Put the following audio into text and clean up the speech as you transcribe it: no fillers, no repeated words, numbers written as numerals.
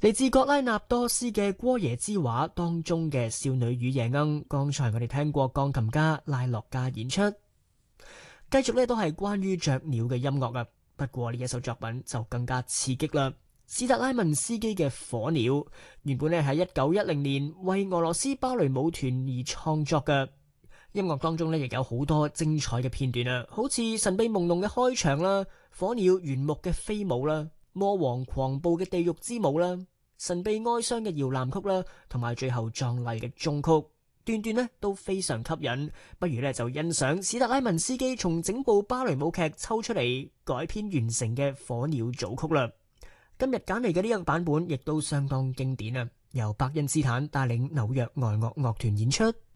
嚟自格拉納多斯嘅《戈耶之畫》當中嘅少女與夜鶯，剛才我哋聽過鋼琴家拉洛加演出。繼續呢都係關於雀鳥嘅音樂啊，不過呢一首作品就更加刺激啦。史特拉文斯基嘅《火鳥》原本呢喺1910年為俄羅斯芭蕾舞團而創作嘅，音樂當中呢亦有好多精彩嘅片段啊，好似神秘朦朧嘅開場啦，火鳥圓木嘅飛舞啦，魔王狂暴嘅地獄之舞啦，神秘哀傷嘅搖籃曲啦，同埋最後壯麗嘅終曲，段段呢都非常吸引。不如呢就欣賞史特拉文斯基從整部芭蕾舞劇抽出嚟改編完成嘅火鳥組曲啦。今日揀嚟嘅呢個版本亦都相當經典啊，由伯恩斯坦帶領紐約愛樂樂團演出。